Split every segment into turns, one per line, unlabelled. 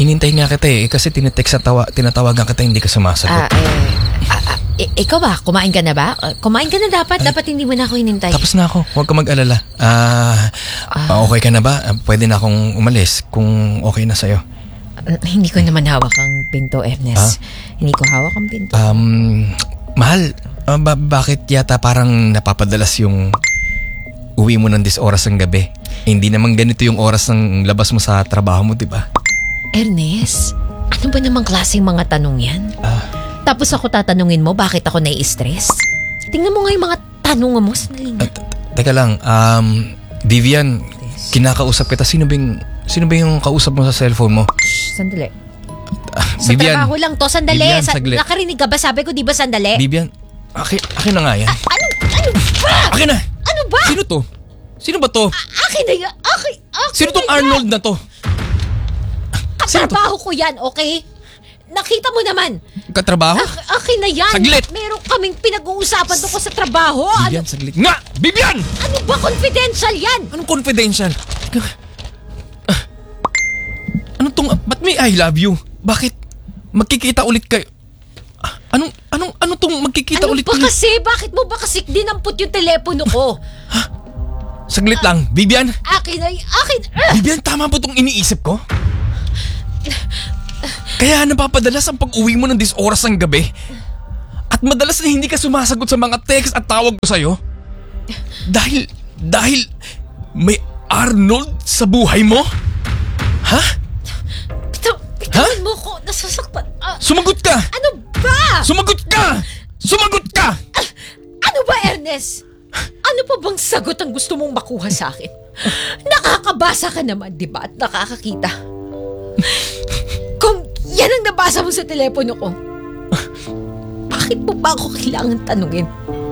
hinintay nga kita kasi tinatawagan kita, hindi ka sumasagot.
Ikaw ba? Kumain ka na ba? Kumain ka na dapat. Dapat hindi mo na ako hinintay.
Tapos na ako. Huwag ka mag-alala. Okay ka na ba? Pwede na akong umalis kung okay na sa'yo.
Hindi ko naman hawak ang pinto, Ernest. Hindi ko hawak ang pinto.
Mahal, bakit yata parang napapadalas yung uwi mo ng 10 oras ng gabi? Hindi naman ganito yung oras ng labas mo sa trabaho mo, di ba?
Ernest, ano ba namang klaseng mga tanong yan? Tapos ako tatanungin mo bakit ako nai-stress? Tingnan mo nga yung mga tanong mo. Sandali nga.
Teka lang, Vivian, kinakausap kita. Sino ba yung kausap mo sa cellphone mo?
Shh, sandali. Sa
Vivian,
trabaho lang to. Sandali.
Vivian, saglit.
Nakarinig ka ba? Sabi ko, di ba sandali?
Vivian, akin na nga yan.
Ano ba?
Akin na!
Ano ba?
Sino to? Sino ba to?
Akin na yan. Akin
Sino tong
na yan.
Arnold na to?
Katrabaho ko yan, okay? Nakita mo naman.
Katrabaho?
Akin na yan.
Saglit.
Meron kaming pinag-uusapan tungkol sa trabaho.
Vivian, saglit. Nga! Vivian!
Ano ba confidential yan?
Anong confidential? Ano tong, ba't may I love you? Bakit? Magkikita ulit kayo? Ano tong magkikita
Ano
ulit
ba
kayo?
kasi? Bakit mo ba kasi dinampot yung telepono ko?
Saglit lang, Vivian!
Akin.
Vivian, tama ba tong iniisip ko? Kaya napapadalas ang pag-uwi mo ng 10 oras ng gabi? At madalas na hindi ka sumasagot sa mga text at tawag ko sa'yo? Dahil may Arnold sa buhay mo? Ha?
Bitawan mo ko. Nasasaktan.
Sumagot ka!
Ano ba?
Sumagot ka! Sumagot ka!
Ano ba, Ernest? Ano pa bang sagot ang gusto mong makuha sa akin? Nakakabasa ka naman, di ba? At nakakakita. Kung yan ang nabasa mo sa telepono ko, bakit mo ba ako kailangan tanungin?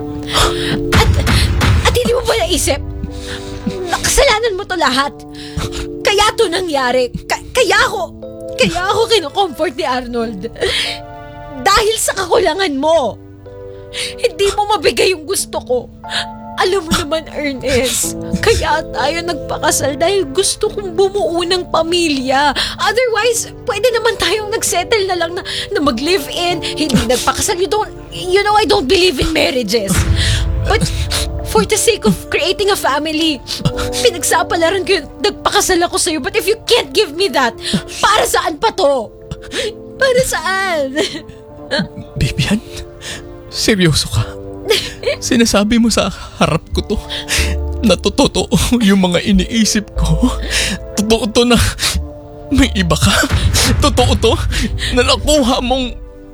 At hindi mo ba naisip? Nakasalanan mo to lahat. Kaya to nangyari. Kaya ako kino-comfort ni Arnold. Dahil sa kakulangan mo. Hindi mo mabigay yung gusto ko. Alam mo naman, Ernest, kaya tayo nagpakasal dahil gusto kong bumuo ng pamilya. Otherwise, pwede naman tayong nagsettle na lang na mag-live-in. Hindi nagpakasal. You know I don't believe in marriages. But for the sake of creating a family, pinagsapalaran ko yun, nagpakasal ako sa'yo. But if you can't give me that, para saan pa to? Para saan?
Vivian, seryoso ka? Sinasabi mo sa harap ko to na totoo yung mga iniisip ko. Totoo to na may iba ka. Totoo to na nakuha mong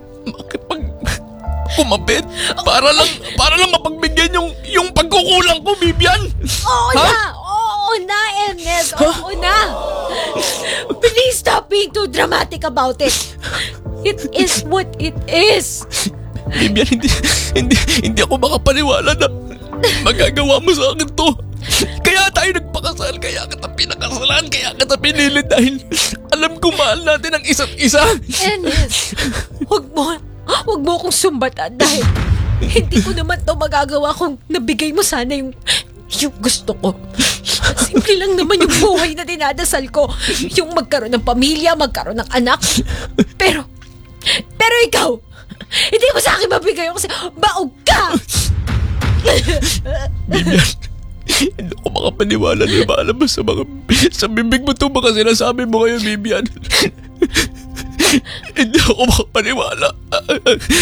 kumapit para lang mapagbigyan yung pagkukulang ko, Vivian.
Oo na, Ernest. Oo na. Please stop being too dramatic about it. It is what it is.
Vivian, hindi ako makapaniwala na magagawa mo sa akin to. Kaya tayo nagpakasal, kaya kita pinakasalan, kaya kita pinilit dahil alam ko mahal natin ang isa't isa.
Ernest, huwag mo akong sumbatan dahil hindi ko naman to magagawa kung nabigay mo sana yung gusto ko. Simple lang naman yung buhay na dinadasal ko. Yung magkaroon ng pamilya, magkaroon ng anak. Pero ikaw, hindi mo sa akin mabigay kasi baog ka!
Vivian, hindi ako makapaniwala na maalam mo sa bibig mo ito mga sinasabi mo ngayon, Vivian. Hindi ako makapaniwala.